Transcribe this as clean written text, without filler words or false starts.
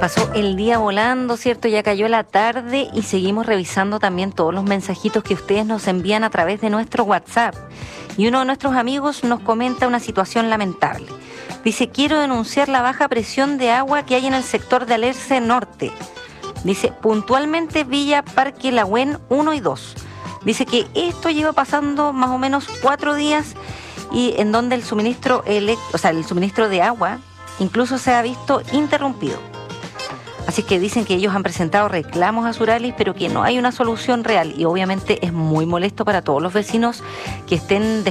Pasó el día volando, ¿cierto? Ya cayó la tarde y seguimos revisando también todos los mensajitos que ustedes nos envían a través de nuestro WhatsApp. Y uno de nuestros amigos nos comenta una situación lamentable. Dice, quiero denunciar la baja presión de agua que hay en el sector de Alerce Norte. Dice, puntualmente Villa Parque Lagüen 1 y 2. Dice que esto lleva pasando más o menos 4 días y en donde el suministro de agua incluso se ha visto interrumpido. Así que dicen que ellos han presentado reclamos a Suralis, pero que no hay una solución real y obviamente es muy molesto para todos los vecinos que estén